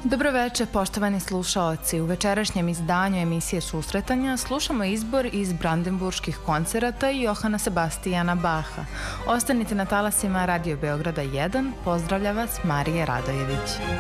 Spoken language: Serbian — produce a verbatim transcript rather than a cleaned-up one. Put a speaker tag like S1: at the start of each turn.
S1: Dobroveče, poštovani slušaoci. U večerašnjem izdanju emisije Susretanja slušamo izbor iz brandenburških koncerata Johana Sebastijana Baha. Ostanite na talasima Radio Beograda jedan. Pozdravlja vas Marija Radojević.